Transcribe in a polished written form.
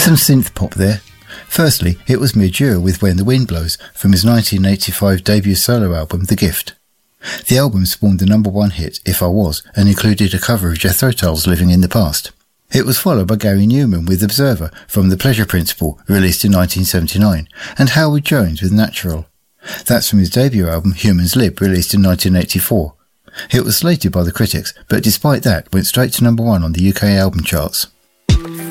Some synth pop there. Firstly, it was Midura with When the Wind Blows from his 1985 debut solo album, The Gift. The album spawned the number one hit, If I Was, and included a cover of Jethro Tull's Living in the Past. It was followed by Gary Newman with Observer from The Pleasure Principle, released in 1979, and Howard Jones with Natural. That's from his debut album, Humans Lib, released in 1984. It was slated by the critics, but despite that, went straight to number one on the UK album charts.